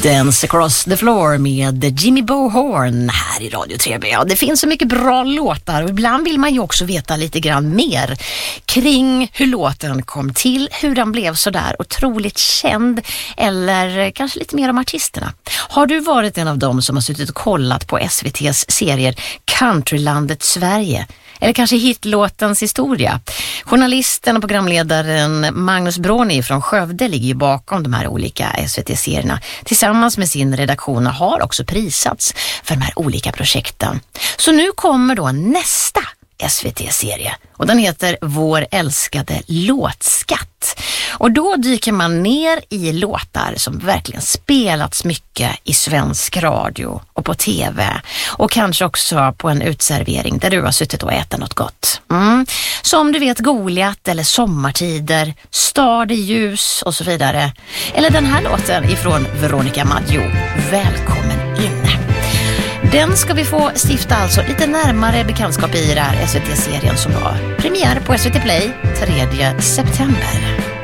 Dance Across the Floor med Jimmy Bohorn här i Radio 3B. Ja, det finns så mycket bra låtar och ibland vill man ju också veta lite grann mer kring hur låten kom till, hur den blev så där otroligt känd eller kanske lite mer om artisterna. Har du varit en av dem som har suttit och kollat på SVT:s serier Countrylandet Sverige? Eller kanske hitlåtens historia. Journalisten och programledaren Magnus Bråni från Skövde ligger ju bakom de här olika SVT-serierna. Tillsammans med sin redaktion har också prisats för de här olika projekten. Så nu kommer då nästa SVT-serie och den heter Vår älskade låtskatt. Och då dyker man ner i låtar som verkligen spelats mycket i svensk radio och på tv och kanske också på en utservering där du har suttit och ätit något gott. Som du vet Goliat eller Sommartider, Stad i ljus och så vidare. Eller den här låten ifrån Veronica Maggio, Välkommen inne. Den ska vi få stifta alltså lite närmare bekantskap i den här SVT-serien som har premiär på SVT Play 3 september.